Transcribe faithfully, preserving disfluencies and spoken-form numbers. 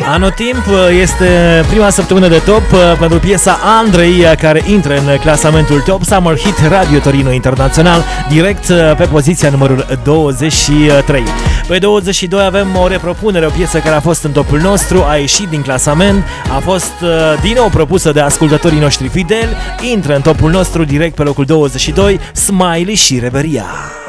Anotimp este prima săptămână de top pentru piesa Andrei, care intră în clasamentul Top Summer Hit Radio Torino Internațional, direct pe poziția numărul douăzeci și trei. Pe douăzeci și doi avem o repropunere, o piesă care a fost în topul nostru, a ieșit din clasament, a fost din nou propusă de ascultătorii noștri fideli, intră în topul nostru direct pe locul douăzeci și doi, Smiley și Reveria.